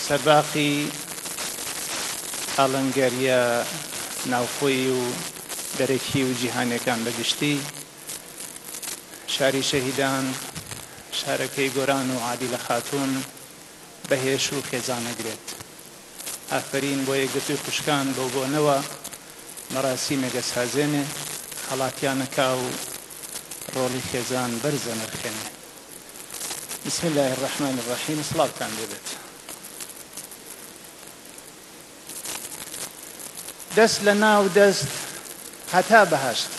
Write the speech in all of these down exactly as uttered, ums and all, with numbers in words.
سەرباقی ئاڵنگەریە ناوخۆیی و دەرەکی و جیهانیەکان بەگشتی، شاری شەهیدان، شارەکەی گۆران و عادیلە خاتوون بەهێش و خێزانەگرێت. ئافرین بۆ یەکگرتووی خوشکان بۆ بۆنەوە مەراسیمێکە سازێنێ، هەڵاتیانەکا و ڕۆڵی خێزان بەرزە نرخێنێ. بسم الله الرحمن الرحیم. سڵاوتان دەبێت. دەست لە ناو دەست هەتا بەهەشت،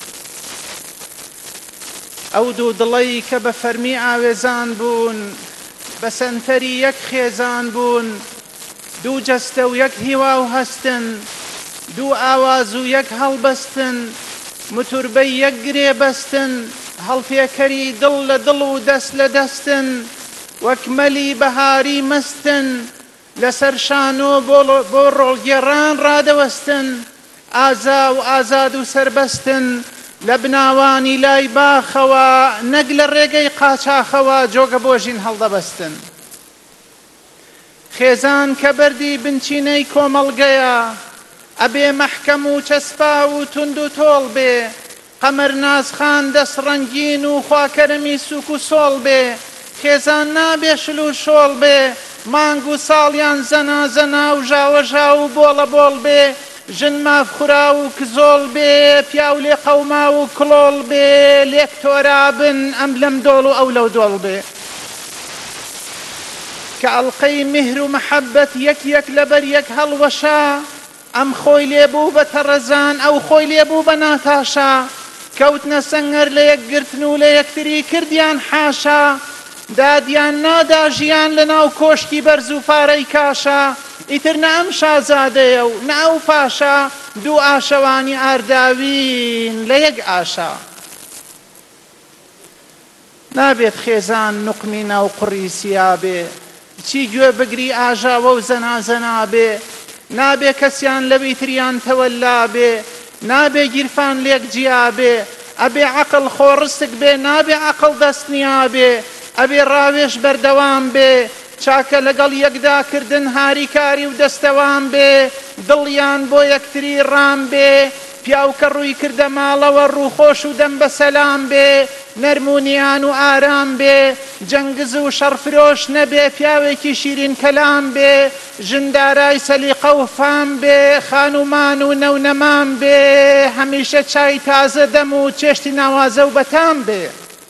ئەو دوو دڵەی کە بە فەرمی ئاوێزان بوون، بە سەنتەری یەک خێزان بوون، دوو جەستە و یەک هیوا و هەستن، دوو ئاواز و یەک هەڵبەستن، متوربەی یەک گرێ بەستن، هەڵفێکەری دڵ لە دڵ و دەست لە دەستن، وەک مەلی بەهاری مەستن، لەسەر شانۆ بۆ ڕۆڵگێڕان ڕادەوەستن، ئازا و ئازاد و سەربەستن، لە بناوانی لای باخەوە نەک لە ڕێگەی قاچاخەوە جۆگە بۆ ژین هەڵدەبەستن. خێزان کە بەردی بنچینەی کۆمەڵگەیە، ئەبێ مەحکەم و چەسپا و تند و تۆڵ بێ، قەمەر نازخان دەست ڕەنگین و خواکەرەمی سوک و سۆڵ بێ، خێزان نابێ شل و شۆڵ بێ، مانگ و ساڵیان زەنا زەنا و ژاوە ژاو و بۆڵە بۆڵ بێ، ژن ماف خورا و کزۆڵ بێ، پیاو لێ قەوما و کڵۆڵ بێ، لێک تۆرابن ئەم لەم دۆڵ و ئەو لەو دۆڵ بێ، کە ئەڵقەی میهر و مەحەبەت یەک یەک لەبەر یەک هەڵوەشا، ئەم خۆی لێبوو بە تەڕەزان ئەو خۆی لێبوو بە ناتاشا، کەوتنە سەنگەر لە یەکگرتن و لە یەکتری کردیان حاشا، دادیان نادا ژیان لە ناو کۆشتی بەرز و پارەی کاشا، ئیتر نە ئەم شازادەیە و نە ئەو پاشا، دوو ئاشەوانی ئارداوین لە یەک ئاشا. نابێت خێزان نوقمی ناو قوڕی سیابێ، چی گوێ بگری ئاژاوە و زەنازەنابێ، نابێ کەسیان لەوی تریان تەوەلا بێ، نابێ گیرفان لێک جیابێ، ئەبێ عەقڵ خۆڕستک بێ، نابێ عەقڵ دەستنیا بێ، ئەبێ ڕاوێش بەردەوام بێ، چاکە لەگەڵ یەکداکردن هاریکاری و دەستەوام بێ، دڵیان بۆ یەکتری ڕام بێ، پیاو کە ڕووی کردە ماڵەوە ڕووخۆش و دەم بە سەلام بێ، نەرمونیان و ئارام بێ، جەنگز و شەڕفرۆش نەبێ، پیاوێکی شیرین کەلام بێ، ژندارای سەلیقە و فام بێ، خانومان و نەونەمان بێ، هەمیشە چای تازە دەم و چێشتی ناوازە و بەتام بێ.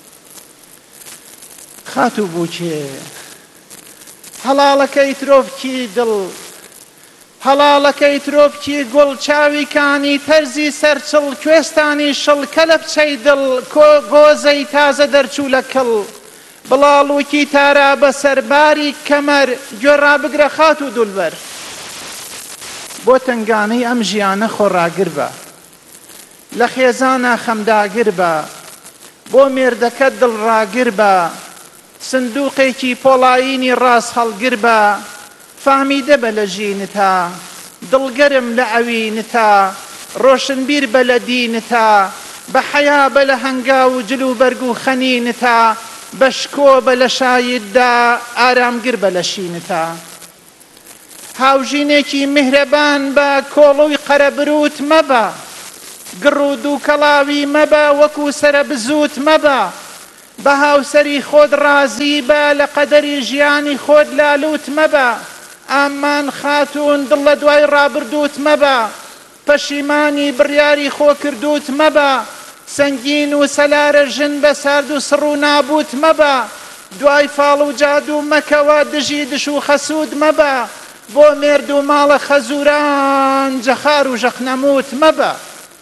خات و بووکێ هەڵاڵەکەی ترۆپکی دڵ، هەڵاڵەکەی ترۆپکی گوڵ، چاوی کانی تەرزی سەرچڵ، کوێستانی شڵ کە لە بچەی دڵ، گۆزەی تازە دەرچوو لە کڵ، بڵاڵوکی تارا بە سەرباری کەمەر، گوێڕا بگرە خات و دولبەر. بۆ تنگانەی ئەم ژیانە خۆڕاگر بە، لە خێزانە خەمداگر بە، بۆ مێردەکەت دڵڕاگر بە، سندووقێکی پۆڵایینی ڕاست هەڵگر بە، فامیدە بە لە ژینتا، دڵگەرم لە ئەوینتا، ڕۆشنبیر بە لە دینتا، بە حەیا بە لە هەنگا و جل و بەرگ و خەنینتا، بە شکۆ بە لە شایددا، ئارامگر بە لە شینتا. هاوژینێکی میهرەبان بە، کۆڵۆی قەرەبروت مەبە، گڕ و دوو کەڵاوی مەبە، وەکو سەرە بزوت مەبە، بە هاوسەری خۆت ڕازی بە، لە قەدەری ژیانی خۆت لالوت مەبە، ئامان خاتوون دڵ لە دوای ڕابردوت مەبە، پەشیمانی بڕیاری خۆ کردوت مەبە، سەنگین و سەلارە ژن بە سارد و سڕ و نابوت مەبە، دوای فاڵ و جادو مەکەوە، دژی دش و خەسوود مەبە، بۆ مێرد و ماڵە خەزوران جەخار و ژەخنەموت مەبە.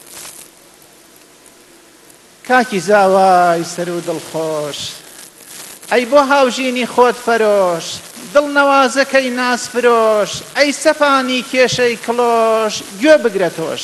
کاکی زاوای سەر و دڵخۆش، ئەی بۆ هاوژینی خۆت فەرۆش، دڵنەوازەکەی ناسفرۆش، ئەی سەپانی کێشەی کڵۆش، گوێ بگرە تۆش.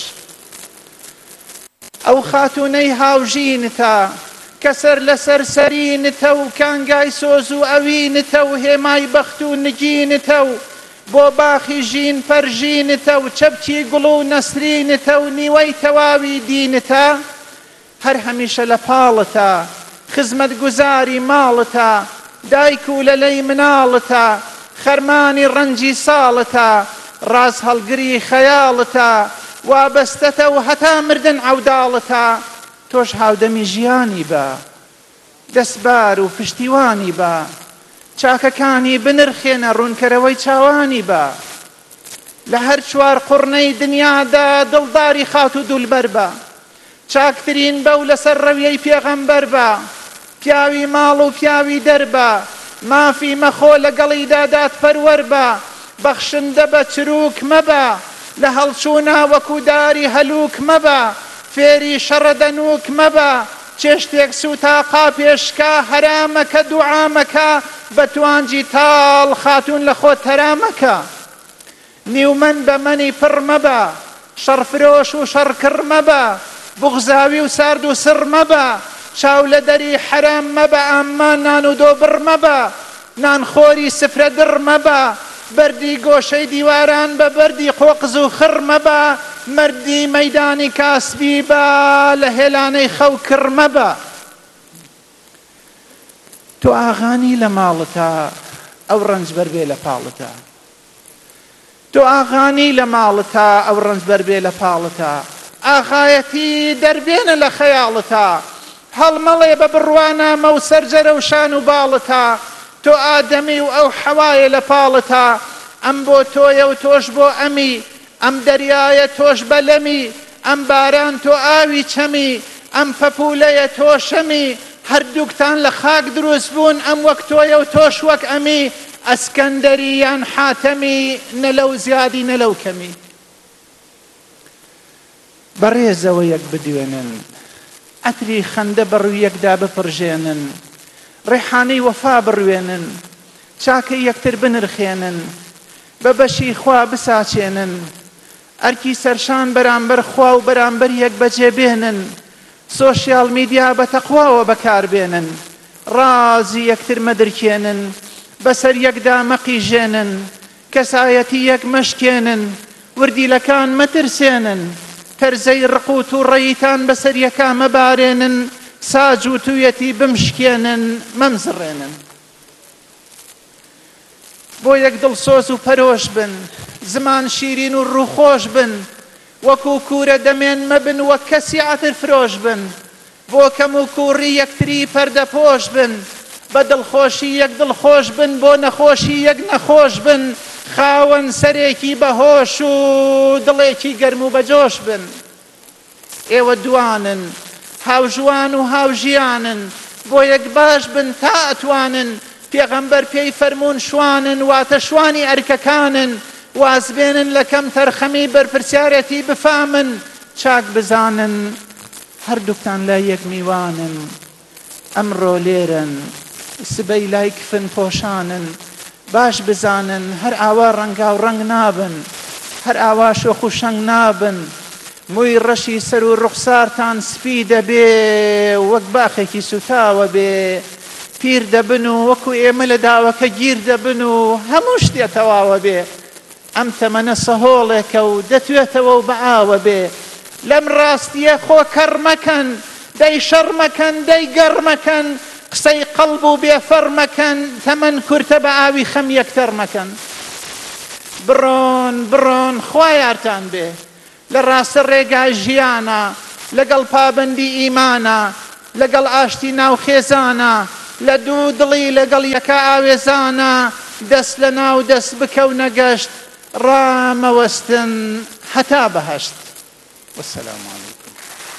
ئەو خاتوونەی هاوژینتە، کە سەر لەسەر سەرینتە و کانگای سۆز و ئەوینتە و هێمای بەخت و نگینتە و بۆ باخی ژین پەرژینتە و چەپکی گوڵ و نەسرینتە و نیوەی تەواوی دینتە، هەر هەمیشە لە پاڵتە، خزمەتگوزاری ماڵتە، دایک و لەلەی مناڵتە، خەرمانی ڕەنجی ساڵتە ڕاز هەڵگری خەیاڵتە وابەستەتە و هەتا مردن عەوداڵتە تۆش هاودەمی ژیانی بە دەستبار و پشتیوانی بە چاکەکانی بنرخێنە ڕوونکەرەوەی چاوانی بە لە هەر چوار قوڕنەی دنیادا دڵداری خات و دولبەر بە چاکترین بە و لەسەر ڕەویەی پێغەمبەر بە پیاوی ماڵ و پیاوی دەربە مافی مەخۆ لەگەڵی دادات پەروەر بە بەخشندە بە چروک مەبە لە هەڵچوونا وەکو داری هەلوک مەبە فێری شەڕەدەنوک مەبە چێشتێک سوتاقا پێشکا هەرامەکە دوعامەکە بە توانجی تاڵ خاتون لە خۆت هەرامەکە نیومەن بە مەنی پڕ مەبە شەڕفرۆش و شەڕکڕ مەبە بوغزاوی و سارد و سڕ مەبە چاو لە دەری حەرام مەبە ئامان نان و دۆبڕ مەبە نانخۆری سفرە در مەبە بەردی گۆشەی دیواران بە بەردی قۆقز و خڕ مەبە مردی مەیدانی کاسبی بە لە هێلانەی خەو کڕ مەبە تۆ ئاغانی لە ماڵتە ئەو ڕەنج بەربێ لە پاڵتە تۆ ئاغانی لە ماڵتە ئەو ڕەنج بەربێ لە پاڵتە ئاغایەتی دەربێنە لە خەیاڵتە هەڵمەڵێ بە بڕوانە مە و سەرجەرە و شان و باڵتە تۆ ئادەمی و ئەو حەوایە لە پاڵتە ئەم بۆ تۆیە و تۆش بۆ ئەمی ئەم دەریایە تۆش بەلەمی ئەم باران تۆ ئاوی چەمی ئەم پەپولەیە تۆ شەمی هەردووکتان لە خاک دروست بوون ئەم وەک تۆیە و تۆش وەک ئەمی ئەسکەندەری یان حاتەمی نە لەو زیادی نە لەو کەمی بەڕێزەوە یەک بدوێنن ئەتری خەندە بەڕووی یەکدا بپڕژێنن ڕێحانەی وەفا بڕوێنن چاکەی یەکتر بنرخێنن بە بەشی خوا بساچێنن ئەرکی سەرشان بەرامبەر خوا و بەرامبەر یەک بەجێ بێنن سۆشیال میدیا بە تەقواوە بەکاربێنن ڕازی یەکتر مەدرکێنن بەسەر یەکدا مەقیژێنن کەسایەتی یەک مەشکێنن وردیلەکان مەترسێنن تەرزەی ڕقوت و ڕەیتان بەسەر یەکا مەبارێنن ساج و توویەتی بمشکێنن مەمزڕێنن بۆ یەک دڵسۆز و پەرۆش بن زمان شیرین و ڕووخۆش بن وەکو کوورە دەمێن مەبن وەک کەسی عەتر فرۆش بن بۆ کەم و کووڕی یەکتری پەردەپۆش بن بە دڵخۆشی یەک دڵخۆش بن بۆ نەخۆشی یەک نەخۆش بن خاوەن سەرێکی بەهۆش و دڵێکی گەرم و بەجۆش بن ئێوە دوانن هاوژوان و هاوژیانن بۆ یەک باش بن تا ئەتوانن پێغەمبەر پێی فەرموون شوانن واتە شوانی ئەرکەکانن وازبێنن لە کەم تەرخەمی بەرپرسیارەتی بفامن چاک بزانن هەردووکتان لای یەک میوانن ئەمڕۆ لێرن سبەی لای کفن پۆشانن باش بزانن هەر ئاوا ڕەنگا و ڕەنگ نابن هەر ئاوا شۆخ و شەنگ نابن مووی ڕەشی سەر و ڕوخسارتان سپی دەبێ وەک باخێکی سوتاوە بێ پیر دەبن و وەکو ئێمە لە داوەکە گیر دەبن و هەموو شتێ تەواوە بێ ئەم تەمەنە سەهۆڵێکە و دەتوێتەوە و بەعاوە بێ لەم ڕاستیە خۆ کەڕ مەکەن دەی شەڕ مەکەن دەی گەڕ مەکەن قسەی قەڵب و بێفەڕ مەکەن تەمەن کورتە بە ئاوی خەم یەکتەر مەکەن بڕۆن بڕۆن خوا یارتان بێ لە ڕاستە ڕێگای ژیانە لەگەڵ پابەندی ئیمانە لەگەڵ ئاشتی ناوخێزانە لە دوو دڵی لەگەڵ یەکە ئاوێزانە دەست لە ناو دەست بکەونە گەشت ڕامەوەستن هەتا بەهەشت وەسەلام عەلەیکم